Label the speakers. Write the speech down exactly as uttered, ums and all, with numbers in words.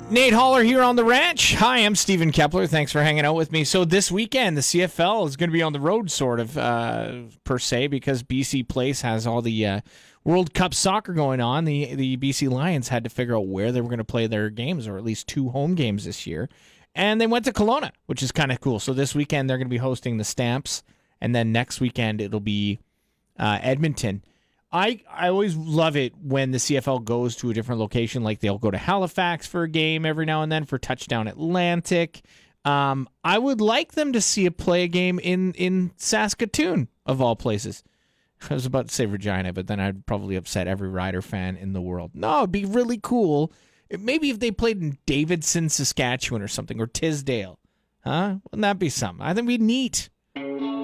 Speaker 1: Nate Haller here on the ranch. Hi, I'm Stephen Kepler. Thanks for hanging out with me. So this weekend, the C F L is going to be on the road, sort of, uh, per se, because B C Place has all the uh, World Cup soccer going on. The, the B C Lions had to figure out where they were going to play their games, or at least two home games this year. And they went to Kelowna, which is kind of cool. So this weekend, they're going to be hosting the Stamps, and then next weekend, it'll be uh, Edmonton. I, I always love it when the C F L goes to a different location. Like they'll go to Halifax for a game every now and then for Touchdown Atlantic. Um, I would like them to see a play a game in, in Saskatoon, of all places. I was about to say Regina, but then I'd probably upset every Rider fan in the world. No, it'd be really cool. Maybe if they played in Davidson, Saskatchewan or something, or Tisdale. Huh? Wouldn't that be something? I think we'd neat.